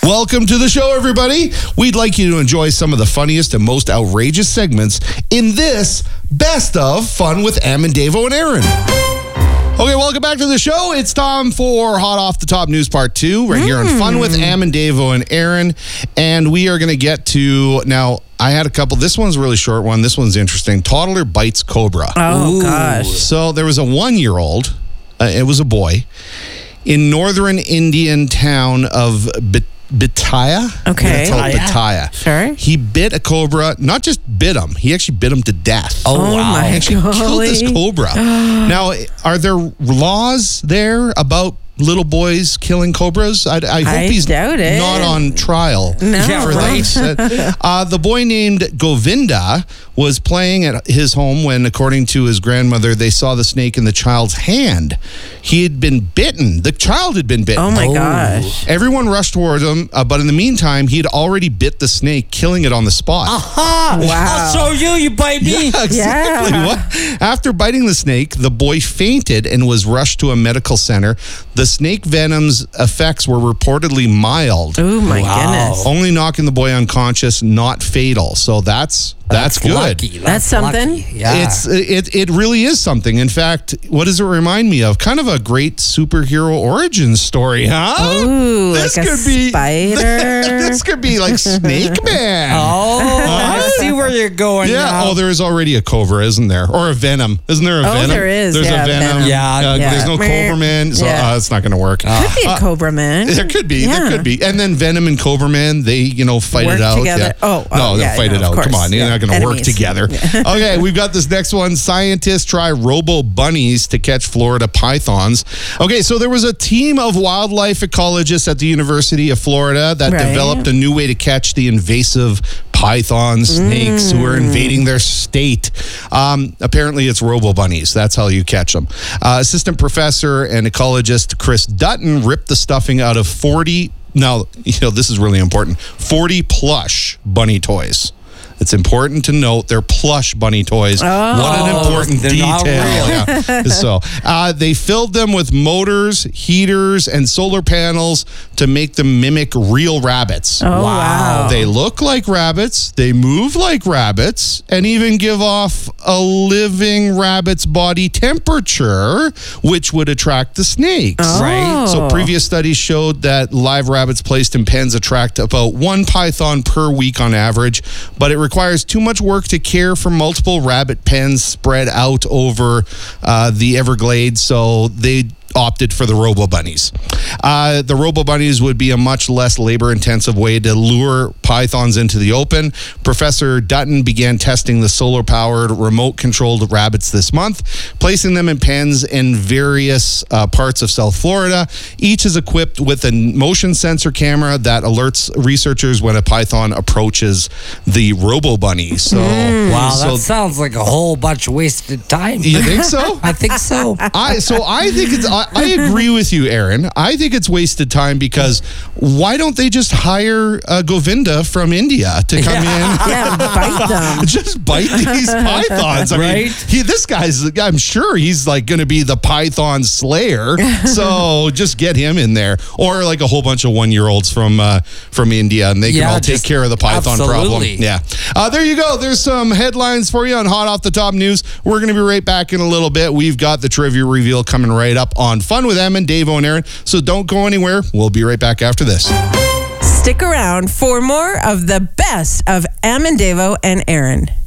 Welcome to the show, everybody. We'd like you to enjoy some of the funniest and most outrageous segments in this Best of Fun with Am and Davo and Aaron. Okay, welcome back to the show. It's time for Hot Off the Top News Part 2 right here on Fun with Am and Davo and Aaron. And we are going to get to, now, I had a couple. This one's a really short one. This one's interesting. Toddler bites cobra. Oh, gosh. So there was a 1-year-old, it was a boy, in northern Indian town of Bataya. Okay. Bataya. Sure. He bit a cobra, not just bit him, he actually bit him to death. Oh, wow. My He actually killed this cobra. Now, are there laws there about little boys killing cobras? I hope he's doubt it. not on trial for this. The boy named Govinda was playing at his home when, according to his grandmother, they saw the snake in the child's hand. He had been bitten. The child had been bitten. Oh, my gosh. Everyone rushed towards him, but in the meantime, he had already bit the snake, killing it on the spot. Aha! Wow. I'll show you bite me. Yeah, exactly. Yeah. What? After biting the snake, the boy fainted and was rushed to a medical center. The snake venom's effects were reportedly mild. Oh, my goodness. Only knocking the boy unconscious, not fatal. So that's good. Lucky. That's something. Lucky. Yeah. It really is something. In fact, what does it remind me of? Kind of a great superhero origin story, huh? Ooh, like a spider. This could be like Snake Man. I see where you're going. Yeah. now. Oh, there is already a cobra, isn't there? Or a venom. Isn't there a venom? there is. There's Yeah, a venom. venom. Yeah. There's no Cobra Man, so it's not going to work. Could be a Cobra Man. There could be. Yeah. There could be. And then Venom and Cobra Man, they, fight Work it out. together. Yeah. Oh, they'll yeah, fight no, it of out. Come course. on. They're Yeah. not going to work Enemies. together. Okay, we've got this next one. Scientists try robo bunnies to catch Florida pythons. Okay, so there was a team of wildlife ecologists at the University of Florida that developed a new way to catch the invasive python snakes who are invading their state. Apparently, it's robo bunnies. That's how you catch them. Assistant professor and ecologist Chris Dutton ripped the stuffing out of 40. Now, this is really important. 40 plush bunny toys. It's important to note they're plush bunny toys. What an important they're detail. not real. Yeah. So they filled them with motors, heaters, and solar panels to make them mimic real rabbits. Oh, wow. They look like rabbits, they move like rabbits, and even give off a living rabbit's body temperature, which would attract the snakes. Right. So previous studies showed that live rabbits placed in pens attract about 1 python per week on average, but it requires too much work to care for multiple rabbit pens spread out over the Everglades, so they opted for the robo bunnies. The robo bunnies would be a much less labor-intensive way to lure pythons into the open. Professor Dutton began testing the solar-powered, remote-controlled rabbits this month, placing them in pens in various parts of South Florida. Each is equipped with a motion sensor camera that alerts researchers when a python approaches the robo bunny. So, Wow, that sounds like a whole bunch of wasted time. You think so? I think so. I think it's. I agree with you, Aaron. I think it's wasted time because why don't they just hire Govinda from India to come in? Yeah, bite them. Just bite these pythons. I mean, this guy's. I'm sure he's like going to be the python slayer. So just get him in there, or like a whole bunch of 1-year-olds from India, and they can all take care of the python problem. Yeah. There you go. There's some headlines for you on Hot Off the Top News. We're going to be right back in a little bit. We've got the trivia reveal coming right up on Fun with Em and Davo and Aaron. So don't go anywhere. We'll be right back after this. Stick around for more of the best of Em and Davo and Aaron.